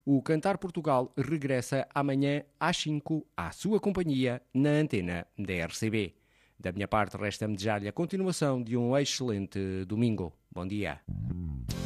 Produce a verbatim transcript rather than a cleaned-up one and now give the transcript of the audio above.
O Cantar Portugal regressa amanhã às cinco à sua companhia na antena da R C B. Da minha parte, resta-me desejar-lhe a continuação de um excelente domingo. Bom dia.